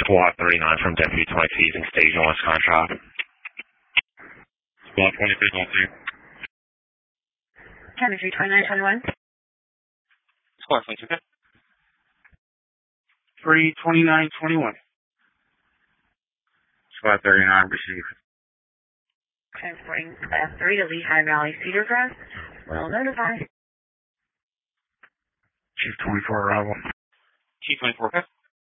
Squad 39 from Deputy 22 using Station 1's contract. Squad 23, call 2. Chemistry 2921. Squad 22, okay. 32921. Squad 39, receive. Transporting F3 to Lehigh Valley Cedar Crest. Will notify. Chief 24, arrival. Chief 24, okay.